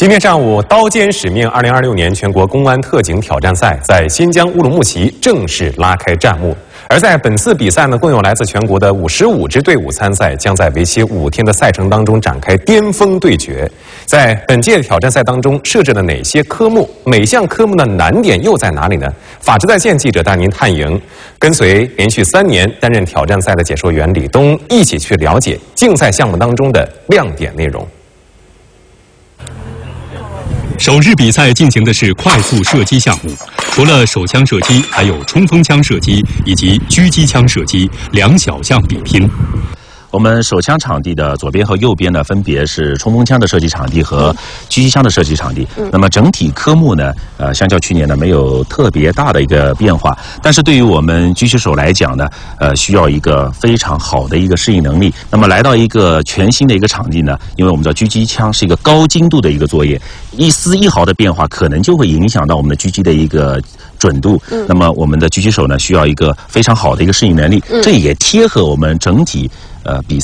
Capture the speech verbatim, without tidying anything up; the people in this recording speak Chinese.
今天上午，刀尖使命二零二六年全国公安特警挑战赛在新疆乌鲁木齐正式拉开战幕。而在本次比赛呢，共有来自全国的五十五支队伍参赛，将在为期五天的赛程当中展开巅峰对决。在本届挑战赛当中设置了哪些科目？每项科目的难点又在哪里呢？法治在线记者带您探营，跟随连续三年担任挑战赛的解说员李东，一起去了解竞赛项目当中的亮点内容。 首日比赛进行的是快速射击项目，除了手枪射击，还有冲锋枪射击以及狙击枪射击两小项比拼。 我们手枪场地的左边和右边呢，分别是冲锋枪的射击场地和狙击枪的射击场地。嗯、那么整体科目呢，呃，相较去年呢，没有特别大的一个变化。但是对于我们狙击手来讲呢，呃，需要一个非常好的一个适应能力。那么来到一个全新的一个场地呢，因为我们知道狙击枪是一个高精度的一个作业，一丝一毫的变化可能就会影响到我们的狙击的一个准度。嗯、那么我们的狙击手呢，需要一个非常好的一个适应能力。嗯、这也贴合我们整体。呃，比赛